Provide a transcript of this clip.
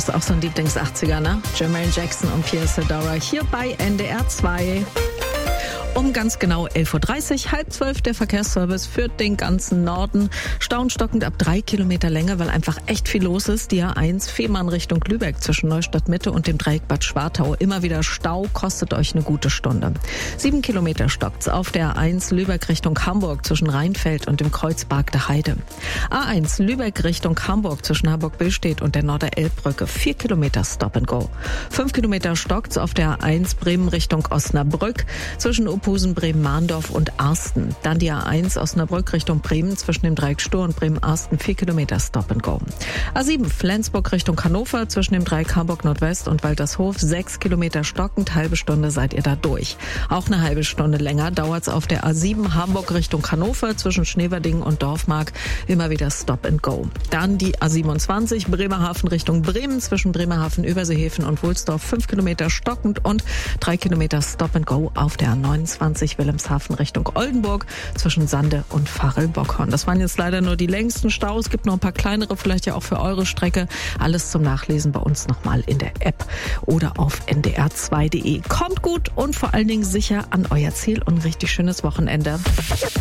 Das ist auch so ein Lieblings-80er, ne? Jermaine Jackson und Pierre Sedora hier bei NDR 2. Um ganz genau 11.30 Uhr, 11:30, der Verkehrsservice für den ganzen Norden. Stauenstockend ab 3 Kilometer Länge, weil einfach echt viel los ist. Die A1 Fehmarn Richtung Lübeck zwischen Neustadt Mitte und dem Dreieck Bad Schwartau. Immer wieder Stau, kostet euch eine gute Stunde. 7 Kilometer stockt's auf der A1 Lübeck Richtung Hamburg zwischen Rheinfeld und dem Kreuzberg der Heide. A1 Lübeck Richtung Hamburg zwischen Hamburg-Billstedt und der Norder-Elbbrücke. 4 Kilometer Stop and Go. 5 Kilometer stockt's auf der A1 Bremen Richtung Osnabrück zwischen Opusen, Bremen-Mahndorf und Arsten. Dann die A1 Osnabrück Richtung Bremen zwischen dem Dreieck Stur und Bremen-Arsten. 4 Kilometer Stop and Go. A7 Flensburg Richtung Hannover zwischen dem Dreieck Hamburg Nordwest und Waltershof. 6 Kilometer stockend, halbe Stunde seid ihr da durch. Auch eine halbe Stunde länger dauert's auf der A7 Hamburg Richtung Hannover zwischen Schneverdingen und Dorfmark. Immer wieder Stop and Go. Dann die A27 Bremerhaven Richtung Bremen zwischen Bremerhaven, Überseehafen und Wulsdorf. 5 Kilometer stockend und 3 Kilometer Stop and Go auf der A29 Wilhelmshaven Richtung Oldenburg zwischen Sande und Varel-Bockhorn. Das waren jetzt leider nur die längsten Staus. Es gibt noch ein paar kleinere, vielleicht ja auch für eure Strecke. Alles zum Nachlesen bei uns nochmal in der App oder auf ndr2.de. Kommt gut und vor allen Dingen sicher an euer Ziel und ein richtig schönes Wochenende.